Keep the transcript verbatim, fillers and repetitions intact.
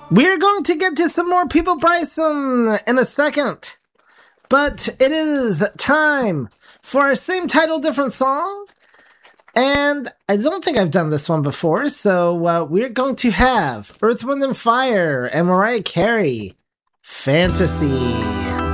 We're going to get to some more People Bryson in a second. But it is time for our same title, different song. And I don't think I've done this one before, so uh, we're going to have Earth, Wind and Fire and Mariah Carey, Fantasy.